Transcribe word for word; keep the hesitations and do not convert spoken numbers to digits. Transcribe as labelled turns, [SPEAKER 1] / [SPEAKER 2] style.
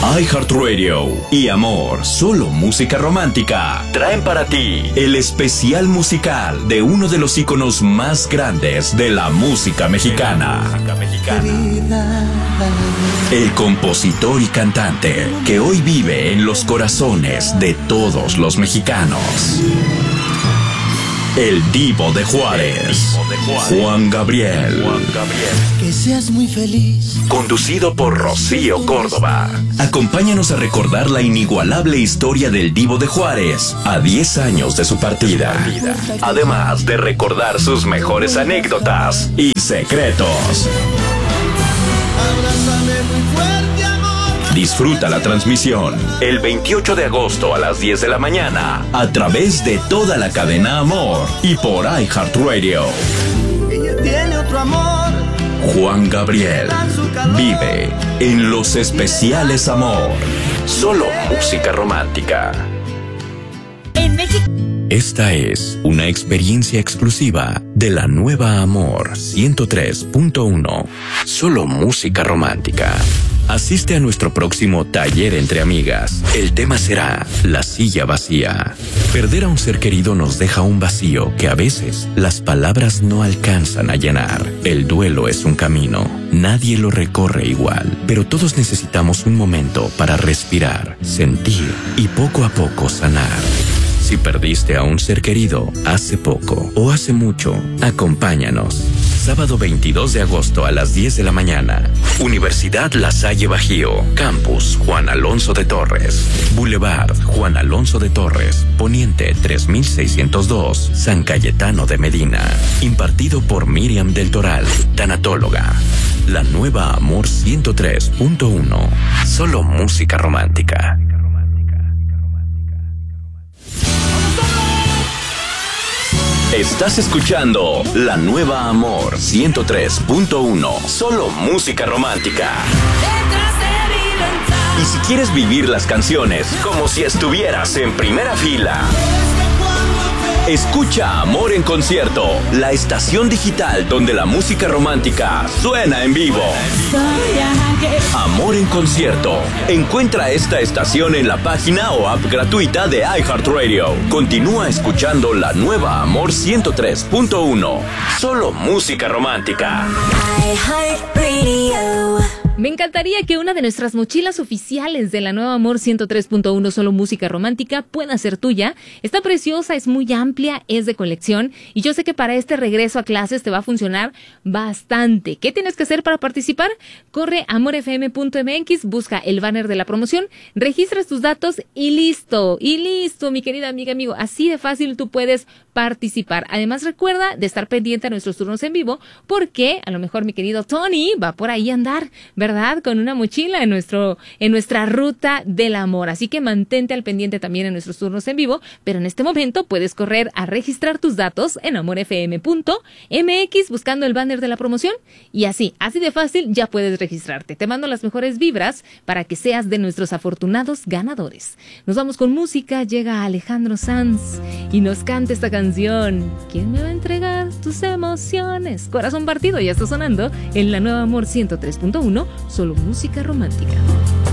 [SPEAKER 1] iHeartRadio y Amor, solo música romántica, traen para ti el especial musical de uno de los íconos más grandes de la música mexicana. El compositor y cantante que hoy vive en los corazones de todos los mexicanos. El Divo de Juárez, Juan Gabriel.
[SPEAKER 2] Que seas muy feliz.
[SPEAKER 1] Conducido por Rocío Córdoba. Acompáñanos a recordar la inigualable historia del Divo de Juárez a diez años de su partida. Además de recordar sus mejores anécdotas y secretos.
[SPEAKER 2] Abrázame muy fuerte, amor.
[SPEAKER 1] Disfruta la transmisión el veintiocho de agosto a las diez de la mañana a través de toda la cadena Amor y por iHeartRadio.
[SPEAKER 2] Ella tiene otro amor.
[SPEAKER 1] Juan Gabriel vive en los especiales Amor. Solo música romántica.
[SPEAKER 3] En México.
[SPEAKER 1] Esta es una experiencia exclusiva de la nueva Amor ciento tres punto uno. Solo música romántica. Asiste a nuestro próximo taller entre amigas. El tema será la silla vacía. Perder a un ser querido nos deja un vacío que a veces las palabras no alcanzan a llenar. El duelo es un camino. Nadie lo recorre igual, pero todos necesitamos un momento para respirar, sentir y poco a poco sanar. Si perdiste a un ser querido hace poco o hace mucho, acompáñanos. Sábado veintidós de agosto a las diez de la mañana. Universidad La Salle Bajío. Campus Juan Alonso de Torres. Boulevard Juan Alonso de Torres. Poniente tres mil seiscientos dos. San Cayetano de Medina. Impartido por Miriam del Toral, tanatóloga. La nueva Amor ciento tres punto uno. Solo música romántica. Estás escuchando la nueva Amor ciento tres punto uno. Solo música romántica. Y si quieres vivir las canciones como si estuvieras en primera fila, escucha Amor en Concierto, la estación digital donde la música romántica suena en vivo. Amor en Concierto. Encuentra esta estación en la página o app gratuita de iHeartRadio. Continúa escuchando la nueva Amor ciento tres punto uno. Solo música romántica.
[SPEAKER 3] iHeartRadio. Me encantaría que una de nuestras mochilas oficiales de la nueva Amor ciento tres punto uno Solo Música Romántica pueda ser tuya. Está preciosa, es muy amplia, es de colección y yo sé que para este regreso a clases te va a funcionar bastante. ¿Qué tienes que hacer para participar? Corre a amor f m punto m x, busca el banner de la promoción, registras tus datos y listo, y listo, mi querida amiga, amigo. Así de fácil tú puedes participar. Además, recuerda de estar pendiente a nuestros turnos en vivo porque a lo mejor mi querido Tony va por ahí a andar, ¿verdad? Con una mochila en nuestro en nuestra ruta del amor. Así que mantente al pendiente también en nuestros turnos en vivo, pero en este momento puedes correr a registrar tus datos en amor f m punto m x buscando el banner de la promoción y así, así de fácil ya puedes registrarte. Te mando las mejores vibras para que seas de nuestros afortunados ganadores. Nos vamos con música, llega Alejandro Sanz y nos canta esta canción. ¿Quién me va a entregar tus emociones? Corazón partido ya está sonando en la nueva Amor ciento tres punto uno. Solo música romántica.